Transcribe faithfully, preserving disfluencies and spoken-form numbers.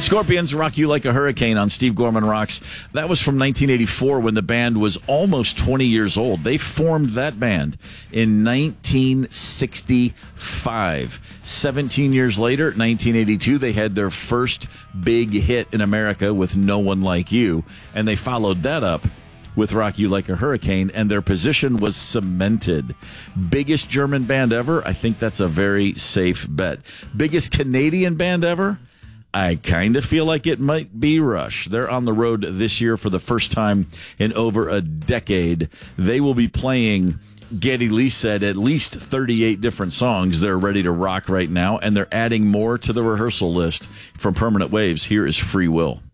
Scorpions, Rock You Like a Hurricane on Steve Gorman Rocks. That was from nineteen eighty-four when the band was almost twenty years old. They formed that band in nineteen sixty-five. seventeen years later, nineteen eighty-two, they had their first big hit in America with No One Like You, and they followed that up with Rock You Like a Hurricane, and their position was cemented. Biggest German band ever? I think that's a very safe bet. Biggest Canadian band ever? I kind of feel like it might be Rush. They're on the road this year for the first time in over a decade. They will be playing, Geddy Lee said, at least thirty-eight different songs. They're ready to rock right now, and they're adding more to the rehearsal list from Permanent Waves. Here is Free Will.